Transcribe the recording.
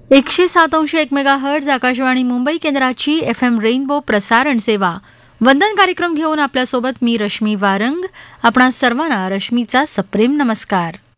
107.1 megahertz Akashvani Mumbai केंद्राची FM rainbow प्रसारण सेवा. वंदन कार्यक्रम घेऊन आपल्यासोबत मी रश्मी वारंग. आपणा सर्वांना रश्मीचा सप्रेम नमस्कार.